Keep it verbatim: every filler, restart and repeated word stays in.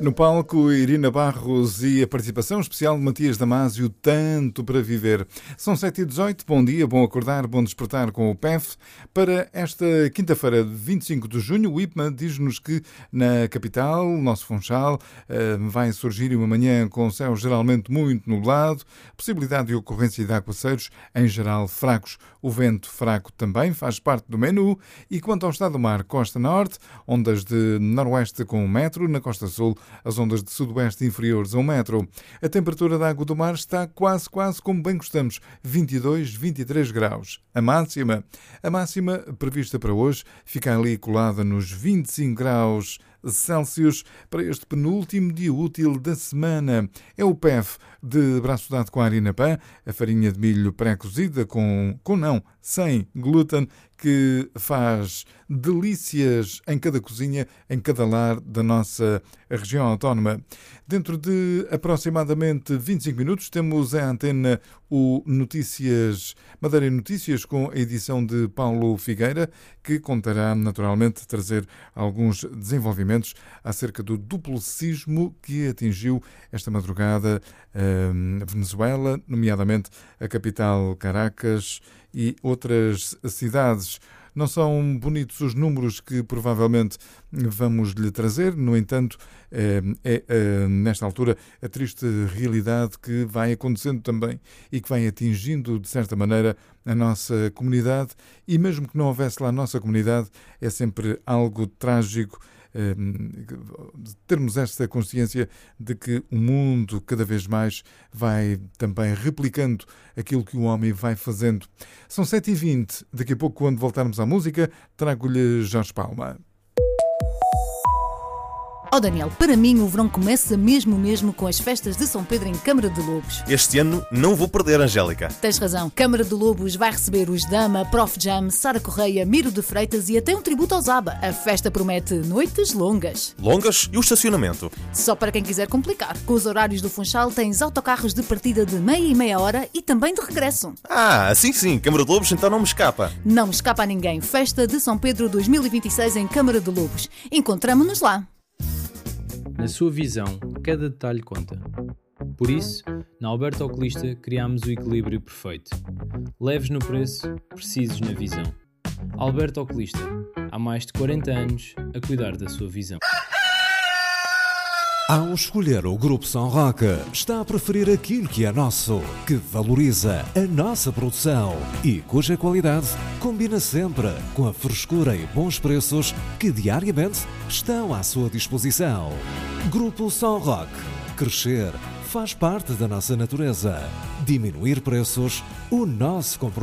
No palco, Irina Barros e a participação especial de Matias Damasio, Tanto para Viver. São sete e dezoito, bom dia, bom acordar, bom despertar com o P E F. Para esta quinta-feira, vinte e cinco de junho, o I P M A diz-nos que na capital, nosso Funchal, vai surgir uma manhã com céu geralmente muito nublado, possibilidade de ocorrência de aguaceiros, em geral fracos. O vento fraco também faz parte do menu. E quanto ao estado do mar, costa norte, ondas de noroeste com um metro, na costa sul, as ondas de sudoeste inferiores a um metro. A temperatura da água do mar está quase, quase como bem gostamos, vinte e dois, vinte e três graus. A máxima, a máxima prevista para hoje fica ali colada nos vinte e cinco graus Celsius para este penúltimo dia útil da semana. É o P E F de braço dado com a Harina Pan, a farinha de milho pré-cozida com, com não, sem glúten, que faz delícias em cada cozinha, em cada lar da nossa região autónoma. Dentro de aproximadamente vinte e cinco minutos temos à antena o Notícias, Madeira Notícias, com a edição de Paulo Figueira, que contará naturalmente trazer alguns desenvolvimentos acerca do duplo sismo que atingiu esta madrugada a Venezuela, nomeadamente a capital Caracas e outras cidades. Não são bonitos os números que provavelmente vamos lhe trazer, no entanto, é, é nesta altura a triste realidade que vai acontecendo também e que vai atingindo, de certa maneira, a nossa comunidade. E mesmo que não houvesse lá a nossa comunidade, é sempre algo trágico termos esta consciência de que o mundo cada vez mais vai também replicando aquilo que o homem vai fazendo. São sete e vinte, daqui a pouco, quando voltarmos à música, trago-lhe Jorge Palma. Oh Daniel, para mim o verão começa mesmo mesmo com as festas de São Pedro em Câmara de Lobos. Este ano não vou perder, Angélica. Tens razão. Câmara de Lobos vai receber os Dama, Prof Jam, Sara Correia, Miro de Freitas e até um tributo ao Zaba. A festa promete noites longas. Longas? E o estacionamento? Só para quem quiser complicar. Com os horários do Funchal tens autocarros de partida de meia e meia hora e também de regresso. Ah, sim sim, Câmara de Lobos então não me escapa. Não me escapa a ninguém. Festa de São Pedro dois mil e vinte e seis em Câmara de Lobos. Encontramo-nos lá. Na sua visão, cada detalhe conta. Por isso, na Alberto Oculista criámos o equilíbrio perfeito. Leves no preço, precisos na visão. Alberto Oculista, há mais de quarenta anos a cuidar da sua visão. Ao escolher o Grupo São Roque, está a preferir aquilo que é nosso, que valoriza a nossa produção e cuja qualidade combina sempre com a frescura e bons preços que diariamente estão à sua disposição. Grupo São Roque. Crescer faz parte da nossa natureza. Diminuir preços, o nosso compromisso.